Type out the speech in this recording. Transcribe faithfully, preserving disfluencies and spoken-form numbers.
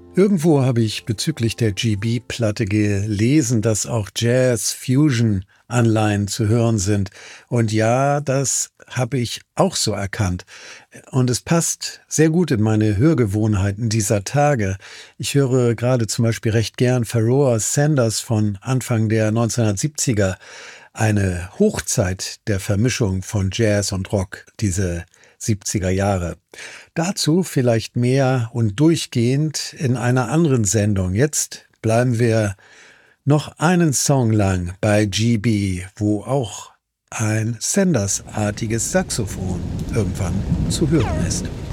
Irgendwo habe ich bezüglich der G B-Platte gelesen, dass auch Jazz-Fusion-Anleihen zu hören sind. Und ja, das habe ich auch so erkannt. Und es passt sehr gut in meine Hörgewohnheiten dieser Tage. Ich höre gerade zum Beispiel recht gern Pharoah Sanders von Anfang der neunzehnhundertsiebziger. Eine Hochzeit der Vermischung von Jazz und Rock, diese siebziger Jahre. Dazu vielleicht mehr und durchgehend in einer anderen Sendung. Jetzt bleiben wir noch einen Song lang bei G B, wo auch ein Sanders-artiges Saxophon irgendwann zu hören ist.